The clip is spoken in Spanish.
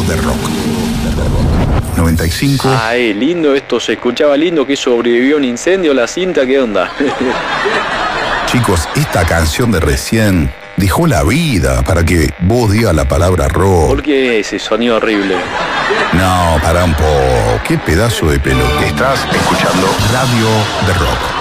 de rock. 95. Ay, lindo esto, se escuchaba lindo, que sobrevivió a un incendio la cinta, ¿qué onda? Chicos, esta canción de recién dejó la vida para que vos digas la palabra rock. ¿Por qué ese sonido horrible? No, pará un poco. Qué pedazo de pelo. Estás escuchando Radio de Rock.